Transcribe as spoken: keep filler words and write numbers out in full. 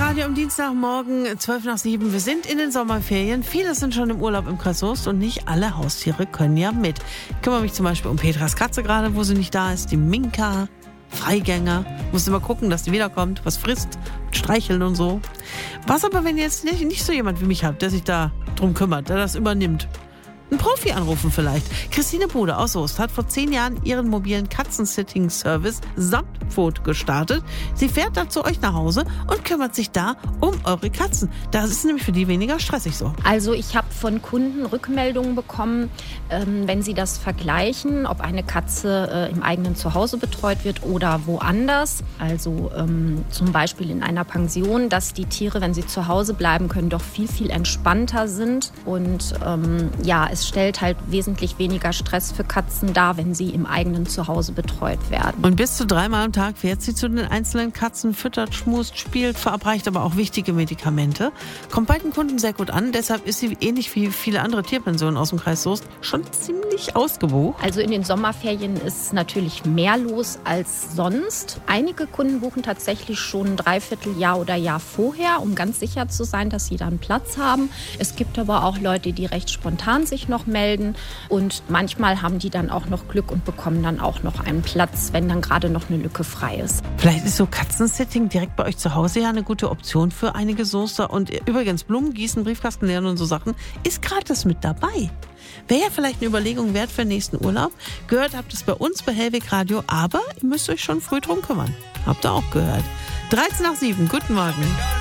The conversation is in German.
Radio am Dienstagmorgen, zwölf nach sieben. Wir sind in den Sommerferien. Viele sind schon im Urlaub im Kreis Soest und nicht alle Haustiere können ja mit. Ich kümmere mich zum Beispiel um Petras Katze gerade, wo sie nicht da ist. Die Minka, Freigänger. Muss immer gucken, dass die wiederkommt, was frisst, streicheln und so. Was aber, wenn ihr jetzt nicht, nicht so jemand wie mich habt, der sich da drum kümmert, der das übernimmt? Einen Profi anrufen vielleicht. Christine Bude aus Soest hat vor zehn Jahren ihren mobilen Katzensitting-Service Samtpfote gestartet. Sie fährt dann zu euch nach Hause und kümmert sich da um eure Katzen. Das ist nämlich für die weniger stressig so. Also ich habe von Kunden Rückmeldungen bekommen, ähm, wenn sie das vergleichen, ob eine Katze äh, im eigenen Zuhause betreut wird oder woanders. Also ähm, zum Beispiel in einer Pension, dass die Tiere, wenn sie zu Hause bleiben können, doch viel, viel entspannter sind. Und ähm, ja, es Es stellt halt wesentlich weniger Stress für Katzen dar, wenn sie im eigenen Zuhause betreut werden. Und bis zu dreimal am Tag fährt sie zu den einzelnen Katzen, füttert, schmust, spielt, verabreicht aber auch wichtige Medikamente. Kommt bei den Kunden sehr gut an, deshalb ist sie ähnlich wie viele andere Tierpensionen aus dem Kreis Soest schon ziemlich ausgebucht. Also in den Sommerferien ist natürlich mehr los als sonst. Einige Kunden buchen tatsächlich schon ein Dreivierteljahr oder Jahr vorher, um ganz sicher zu sein, dass sie dann Platz haben. Es gibt aber auch Leute, die recht spontan sich noch melden und manchmal haben die dann auch noch Glück und bekommen dann auch noch einen Platz, wenn dann gerade noch eine Lücke frei ist. Vielleicht ist so Katzensitting direkt bei euch zu Hause ja eine gute Option für einige Soester. Und übrigens Blumen gießen, Briefkasten leeren und so Sachen ist gratis mit dabei. Wäre ja vielleicht eine Überlegung wert für den nächsten Urlaub. Gehört habt es bei uns bei Hellweg Radio, aber ihr müsst euch schon früh drum kümmern. Habt ihr auch gehört. dreizehn nach sieben, guten Morgen.